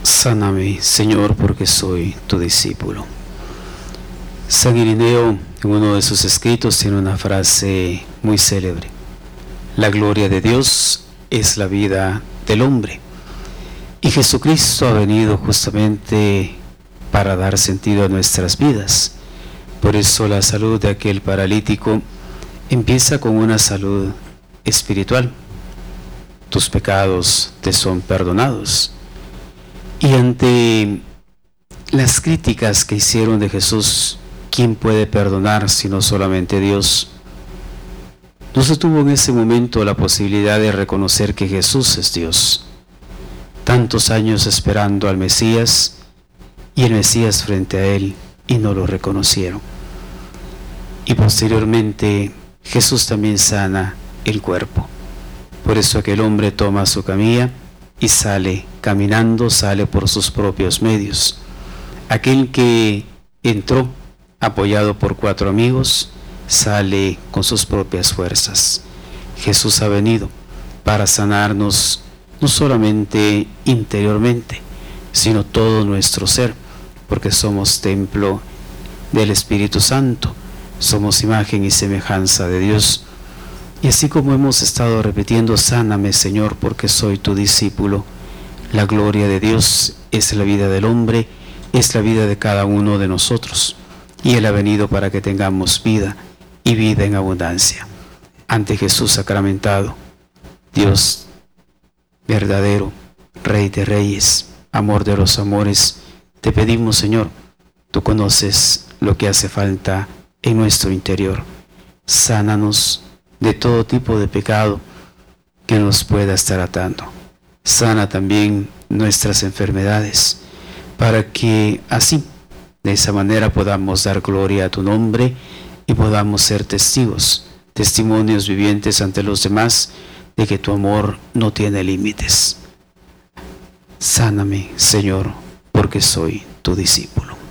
Sáname, Señor, porque soy tu discípulo. San Irineo, en uno de sus escritos, tiene una frase muy célebre: la gloria de Dios es la vida del hombre. Y Jesucristo ha venido justamente para dar sentido a nuestras vidas. Por eso la salud de aquel paralítico empieza con una salud espiritual. Tus pecados te son perdonados. Y ante las críticas que hicieron de Jesús, ¿quién puede perdonar sino solamente Dios? No se tuvo en ese momento la posibilidad de reconocer que Jesús es Dios. Tantos años esperando al Mesías y el Mesías frente a él, y no lo reconocieron. Y posteriormente Jesús también sana el cuerpo. Por eso aquel hombre toma su camilla y sale caminando, sale por sus propios medios. Aquel que entró apoyado por 4 amigos, sale con sus propias fuerzas. Jesús ha venido para sanarnos no solamente interiormente, sino todo nuestro ser, porque somos templo del Espíritu Santo, somos imagen y semejanza de Dios. Y así como hemos estado repitiendo: sáname, Señor, porque soy tu discípulo, la gloria de Dios es la vida del hombre, es la vida de cada uno de nosotros. Y Él ha venido para que tengamos vida y vida en abundancia. Ante Jesús sacramentado, Dios verdadero, Rey de reyes, amor de los amores, te pedimos, Señor, tú conoces lo que hace falta en nuestro interior. Sánanos de todo tipo de pecado que nos pueda estar atando. Sana también nuestras enfermedades, para que así, de esa manera, podamos dar gloria a tu nombre y podamos ser testigos, testimonios vivientes ante los demás de que tu amor no tiene límites. Sáname, Señor, porque soy tu discípulo.